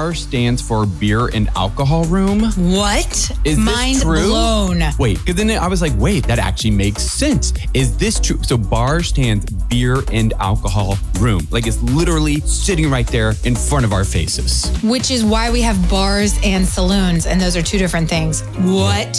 BAR stands for beer and alcohol room. What? Is Mind this true? blown. Wait, because then I was like, wait, that actually makes sense. Is this true? So BAR stands beer and alcohol room. Like it's literally sitting right there in front of our faces. Which is why we have bars and saloons, and those are two different things. What?